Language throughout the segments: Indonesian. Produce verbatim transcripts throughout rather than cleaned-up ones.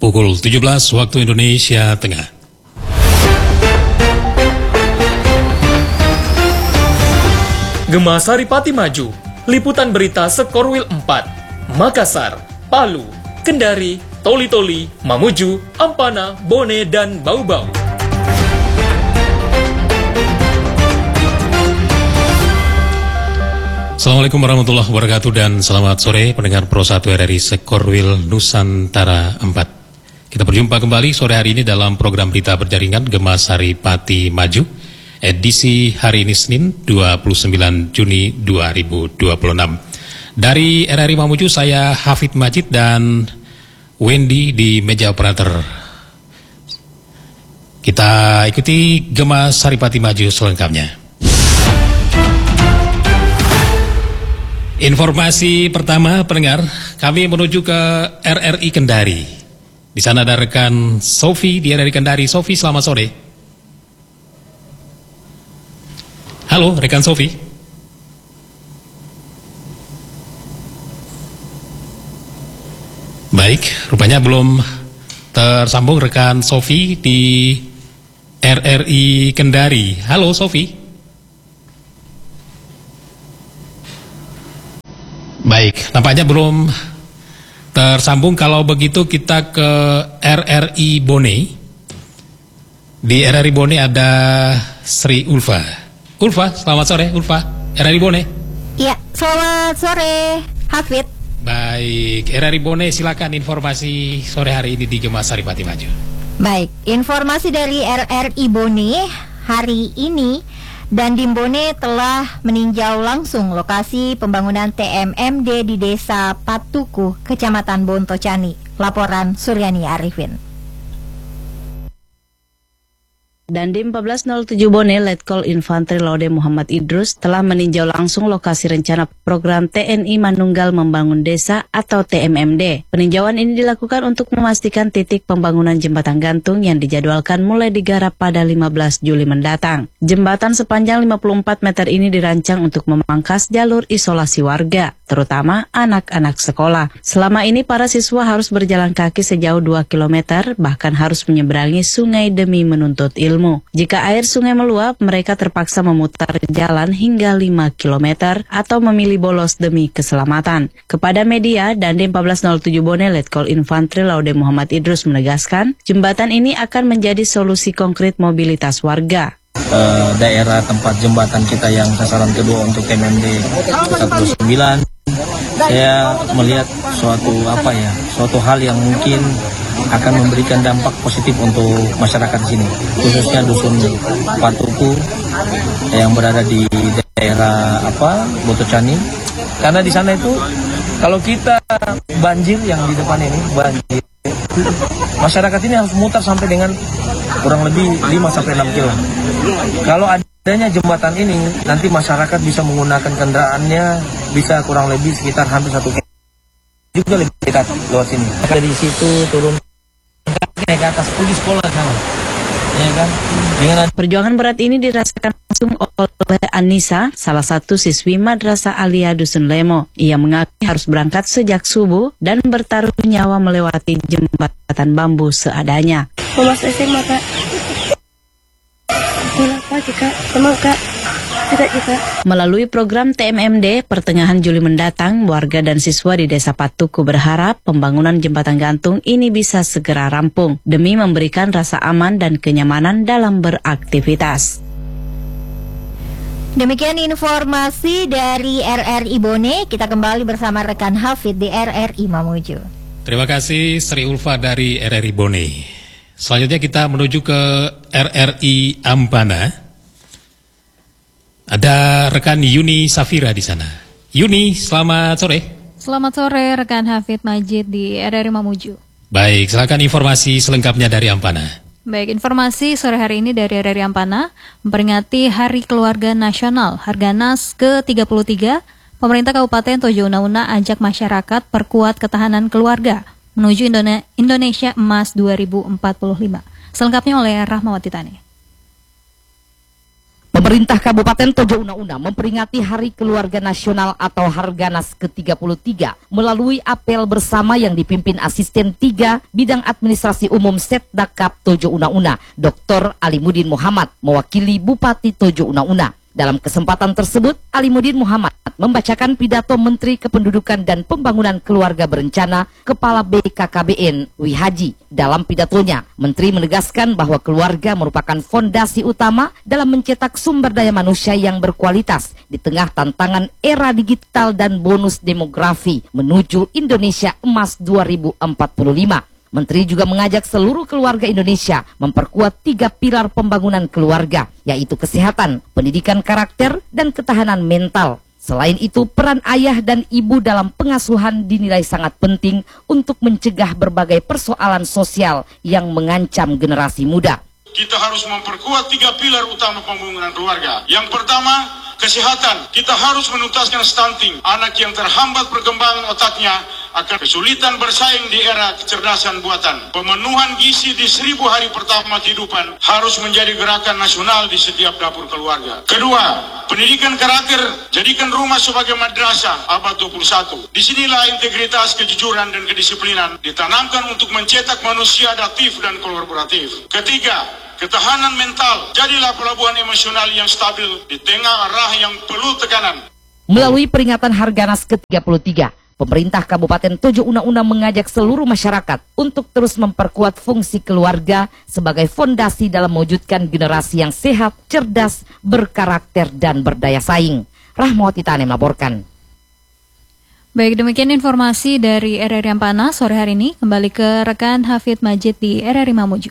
Pukul tujuh belas waktu Indonesia Tengah. Gema Saripati Maju, liputan berita Sekorwil empat, Makassar, Palu, Kendari, Toli-Toli, Mamuju, Ampana, Bone, dan Bau-Bau. Assalamualaikum warahmatullahi wabarakatuh dan selamat sore pendengar Pro satu R R I Sekorwil Nusantara empat. Kita berjumpa kembali sore hari ini dalam program berita berjaringan Gema Saripati Maju, edisi hari ini Senin dua puluh sembilan Juni dua ribu dua puluh enam. Dari R R I Mamuju saya Hafid Majid dan Wendy di meja operator. Kita ikuti Gema Saripati Maju selengkapnya. Informasi pertama pendengar, kami menuju ke R R I Kendari. Di sana ada rekan Sofi di R R I Kendari. Sofi, selamat sore. Halo, rekan Sofi. Baik, rupanya belum tersambung rekan Sofi di R R I Kendari. Halo Sofi. Baik, nampaknya belum tersambung. Kalau begitu kita ke R R I Bone. Di R R I Bone ada Sri Ulfa. Ulfa, selamat sore Ulfa, R R I Bone. Iya, selamat sore Hafid. Baik, R R I Bone silakan informasi sore hari ini di Gema Saripati Maju. Baik, informasi dari R R I Bone hari ini. Dandim Bone telah meninjau langsung lokasi pembangunan T M M D di Desa Patuku, Kecamatan Bontocani. Laporan Suryani Arifin. Dandim empat belas nol tujuh Bone, Letkol Infantri Laude Muhammad Idrus telah meninjau langsung lokasi rencana program T N I Manunggal Membangun Desa atau T M M D. Peninjauan ini dilakukan untuk memastikan titik pembangunan jembatan gantung yang dijadwalkan mulai digarap pada lima belas Juli mendatang. Jembatan sepanjang lima puluh empat meter ini dirancang untuk memangkas jalur isolasi warga, terutama anak-anak sekolah. Selama ini para siswa harus berjalan kaki sejauh dua kilometer, bahkan harus menyeberangi sungai demi menuntut ilmu. Jika air sungai meluap, mereka terpaksa memutar jalan hingga lima kilometer atau memilih bolos demi keselamatan. Kepada media, Dandim empat belas nol tujuh Bone, Letkol Infantri Laude Muhammad Idrus menegaskan, jembatan ini akan menjadi solusi konkret mobilitas warga. Uh, daerah tempat jembatan kita yang sasaran kedua untuk T M M D seratus dua puluh sembilan, saya melihat suatu apa ya, suatu hal yang mungkin akan memberikan dampak positif untuk masyarakat di sini, khususnya dusun Patuku yang berada di daerah apa Bontocani, karena di sana itu kalau kita banjir yang di depan ini banjir, masyarakat ini harus mutar sampai dengan kurang lebih lima sampai enam kilo. Kalau adanya jembatan ini, nanti masyarakat bisa menggunakan kendaraannya bisa kurang lebih sekitar hampir satu kilo. Juga lebih dekat lewat sini. Dari situ turun naik ke atas pergi sekolah sama. Ya kan? Dengan perjuangan berat ini dirasakan langsung oleh Anissa, salah satu siswi Madrasah Alia Dusun Lemo. Ia mengaku harus berangkat sejak subuh dan bertaruh nyawa melewati jembatan bambu seadanya. Mas S M A Kak. Kenapa Kak? Emang Kak? Tidak Kak. Melalui program T M M D pertengahan Juli mendatang, warga dan siswa di Desa Patuku berharap pembangunan jembatan gantung ini bisa segera rampung demi memberikan rasa aman dan kenyamanan dalam beraktivitas. Demikian informasi dari R R I Bone. Kita kembali bersama rekan Hafid di R R I Mamuju. Terima kasih Sri Ulfa dari R R I Bone. Selanjutnya kita menuju ke R R I Ampana. Ada rekan Yuni Safira di sana. Yuni, selamat sore. Selamat sore rekan Hafid Majid di R R I Mamuju. Baik, silakan informasi selengkapnya dari Ampana. Baik, informasi sore hari ini dari R R I Ampana memperingati Hari Keluarga Nasional Harganas ke tiga puluh tiga. Pemerintah Kabupaten Tojo Una-Una ajak masyarakat perkuat ketahanan keluarga menuju Indonesia Emas dua ribu empat puluh lima. Selengkapnya oleh Rahmawati Tani. Pemerintah Kabupaten Tojo Una-Una memperingati Hari Keluarga Nasional atau Harganas ke tiga puluh tiga melalui apel bersama yang dipimpin Asisten tiga Bidang Administrasi Umum Setdakap Tojo Una-Una, Doktor Alimuddin Muhammad, mewakili Bupati Tojo Una-Una. Dalam kesempatan tersebut, Alimuddin Muhammad membacakan pidato Menteri Kependudukan dan Pembangunan Keluarga Berencana Kepala B K K B N Wihaji. Dalam pidatonya, Menteri menegaskan bahwa keluarga merupakan fondasi utama dalam mencetak sumber daya manusia yang berkualitas di tengah tantangan era digital dan bonus demografi menuju Indonesia Emas dua ribu empat puluh lima. Menteri juga mengajak seluruh keluarga Indonesia memperkuat tiga pilar pembangunan keluarga, yaitu kesehatan, pendidikan karakter, dan ketahanan mental. Selain itu, peran ayah dan ibu dalam pengasuhan dinilai sangat penting untuk mencegah berbagai persoalan sosial yang mengancam generasi muda. Kita harus memperkuat tiga pilar utama pembangunan keluarga. Yang pertama, kesehatan. Kita harus menuntaskan stunting. Anak yang terhambat perkembangan otaknya akan kesulitan bersaing di era kecerdasan buatan. Pemenuhan gizi di seribu hari pertama kehidupan harus menjadi gerakan nasional di setiap dapur keluarga. Kedua, pendidikan karakter. Jadikan rumah sebagai madrasah abad dua puluh satu. Disinilah integritas, kejujuran, dan kedisiplinan ditanamkan untuk mencetak manusia adaptif dan kolaboratif. Ketiga, ketahanan mental. Jadilah pelabuhan emosional yang stabil di tengah arah yang penuh tekanan. Melalui peringatan Harganas ke tiga puluh tiga, pemerintah Kabupaten Tojo Una-Una mengajak seluruh masyarakat untuk terus memperkuat fungsi keluarga sebagai fondasi dalam mewujudkan generasi yang sehat, cerdas, berkarakter, dan berdaya saing. Rahmawati Tane melaporkan. Baik, demikian informasi dari R R I Ampana sore hari ini. Kembali ke rekan Hafid Majid di R R I Mamuju.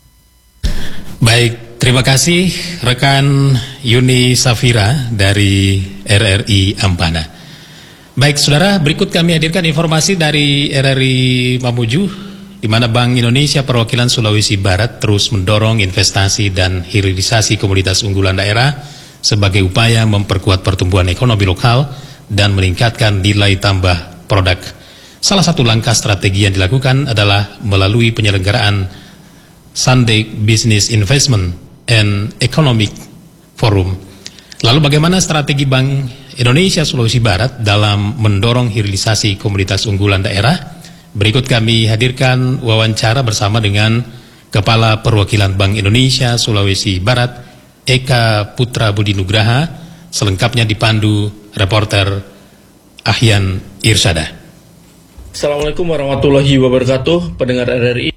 Baik, terima kasih rekan Yuni Safira dari R R I Ampana. Baik, saudara, berikut kami hadirkan informasi dari R R I Mamuju, di mana Bank Indonesia Perwakilan Sulawesi Barat terus mendorong investasi dan hilirisasi komoditas unggulan daerah sebagai upaya memperkuat pertumbuhan ekonomi lokal dan meningkatkan nilai tambah produk. Salah satu langkah strategi yang dilakukan adalah melalui penyelenggaraan Sandek Business Investment and Economic Forum. Lalu bagaimana strategi Bank Indonesia Sulawesi Barat dalam mendorong hilirisasi komoditas unggulan daerah? Berikut kami hadirkan wawancara bersama dengan Kepala Perwakilan Bank Indonesia Sulawesi Barat, Eka Putra Budi Nugraha, selengkapnya dipandu reporter Ahyan Irsyada. Assalamualaikum warahmatullahi wabarakatuh, pendengar R R I.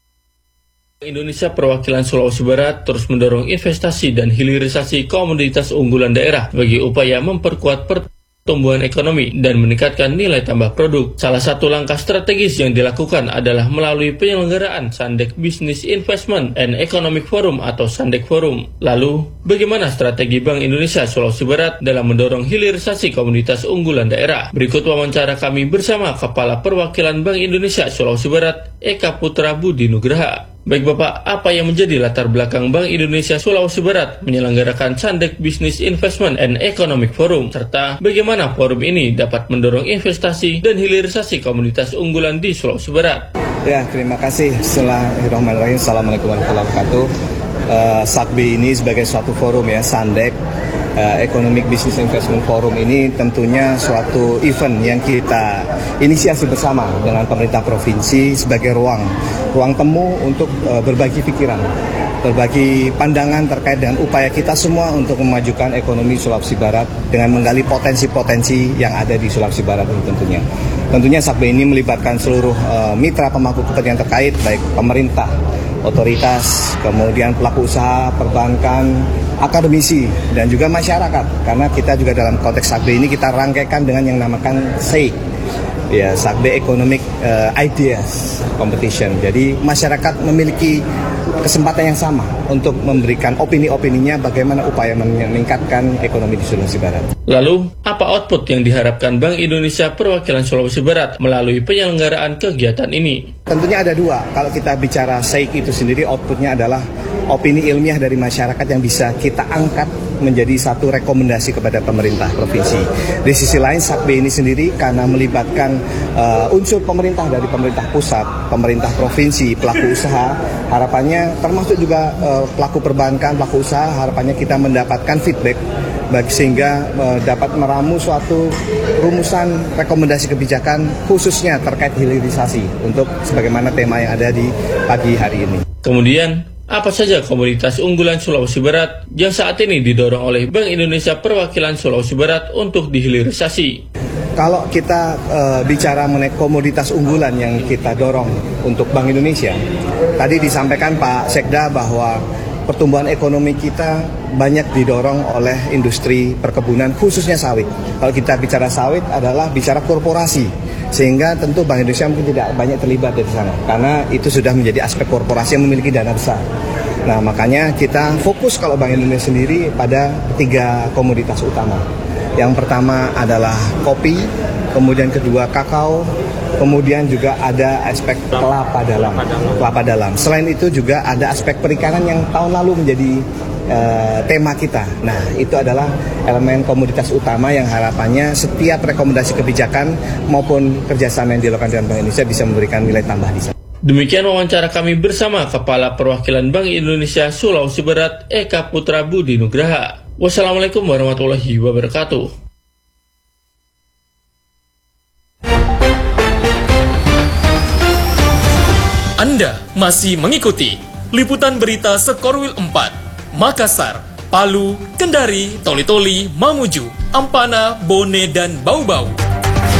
Indonesia Perwakilan Sulawesi Barat terus mendorong investasi dan hilirisasi komoditas unggulan daerah bagi upaya memperkuat pertumbuhan ekonomi dan meningkatkan nilai tambah produk. Salah satu langkah strategis yang dilakukan adalah melalui penyelenggaraan Sandek Business Investment and Economic Forum atau Sandek Forum. Lalu, bagaimana strategi Bank Indonesia Sulawesi Barat dalam mendorong hilirisasi komoditas unggulan daerah? Berikut wawancara kami bersama Kepala Perwakilan Bank Indonesia Sulawesi Barat, Eka Putra Budi Nugraha. Baik Bapak, apa yang menjadi latar belakang Bank Indonesia Sulawesi Barat menyelenggarakan Sandek Business Investment and Economic Forum, serta bagaimana forum ini dapat mendorong investasi dan hilirisasi komoditas unggulan di Sulawesi Barat? Ya, terima kasih. Bismillahirrahmanirrahim. Assalamualaikum warahmatullahi wabarakatuh. Uh, S A K B ini sebagai suatu forum ya, Sandek uh, Economic Business Investment Forum ini tentunya suatu event yang kita inisiasi bersama dengan pemerintah provinsi sebagai ruang ruang temu untuk uh, berbagi pikiran, berbagi pandangan terkait dengan upaya kita semua untuk memajukan ekonomi Sulawesi Barat dengan menggali potensi-potensi yang ada di Sulawesi Barat ini tentunya. Tentunya S A K B ini melibatkan seluruh uh, mitra pemangku kepentingan terkait, baik pemerintah, otoritas, kemudian pelaku usaha, perbankan, akademisi, dan juga masyarakat. Karena kita juga dalam konteks S A K B ini kita rangkaikan dengan yang namakan S E I, ya, S A K B Economic uh, Ideas Competition. Jadi masyarakat memiliki kesempatan yang sama untuk memberikan opini-opininya bagaimana upaya meningkatkan ekonomi di Sulawesi Barat. Lalu, apa output yang diharapkan Bank Indonesia Perwakilan Sulawesi Barat melalui penyelenggaraan kegiatan ini? Tentunya ada dua. Kalau kita bicara S E I itu sendiri, outputnya adalah opini ilmiah dari masyarakat yang bisa kita angkat menjadi satu rekomendasi kepada pemerintah provinsi. Di sisi lain, Sakbe ini sendiri karena melibatkan uh, unsur pemerintah dari pemerintah pusat, pemerintah provinsi, pelaku usaha, harapannya termasuk juga uh, pelaku perbankan, pelaku usaha, harapannya kita mendapatkan feedback bagi sehingga uh, dapat meramu suatu rumusan rekomendasi kebijakan khususnya terkait hilirisasi untuk sebagaimana tema yang ada di pagi hari ini. Kemudian, apa saja komoditas unggulan Sulawesi Barat yang saat ini didorong oleh Bank Indonesia Perwakilan Sulawesi Barat untuk dihilirisasi? Kalau kita uh, bicara mengenai komoditas unggulan yang kita dorong untuk Bank Indonesia, tadi disampaikan Pak Sekda bahwa pertumbuhan ekonomi kita banyak didorong oleh industri perkebunan, khususnya sawit. Kalau kita bicara sawit adalah bicara korporasi, sehingga tentu Bank Indonesia mungkin tidak banyak terlibat di sana, karena itu sudah menjadi aspek korporasi yang memiliki dana besar. Nah, makanya kita fokus kalau Bank Indonesia sendiri pada tiga komoditas utama. Yang pertama adalah kopi, kemudian kedua kakao, kemudian juga ada aspek kelapa dalam. Kelapa dalam. Selain itu juga ada aspek perikanan yang tahun lalu menjadi uh, tema kita. Nah, itu adalah elemen komoditas utama yang harapannya setiap rekomendasi kebijakan maupun kerjasama yang dilakukan dengan Bank Indonesia bisa memberikan nilai tambah di sana. Demikian wawancara kami bersama Kepala Perwakilan Bank Indonesia Sulawesi Barat, Eka Putra Budi Nugraha. Wassalamualaikum warahmatullahi wabarakatuh. Anda masih mengikuti liputan berita Sekorwil empat, Makassar, Palu, Kendari, Toli-Toli, Mamuju, Ampana, Bone, dan Bau-Bau.